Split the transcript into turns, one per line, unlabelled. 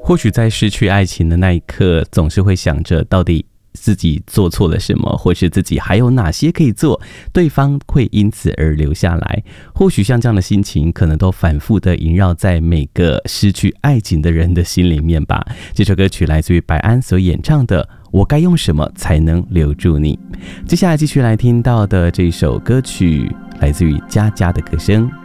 或许在失去爱情的那一刻，总是会想着到底自己做错了什么，或是自己还有哪些可以做，对方会因此而留下来。或许像这样的心情，可能都反复的萦绕在每个失去爱情的人的心里面吧。这首歌曲来自于白安所演唱的《我该用什么才能留住你》。接下来继续来听到的这首歌曲，来自于佳佳的歌声。